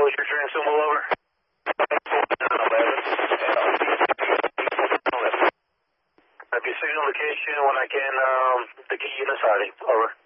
Closure transmittal, over. Have your signal location when I can, the key in the siding, over.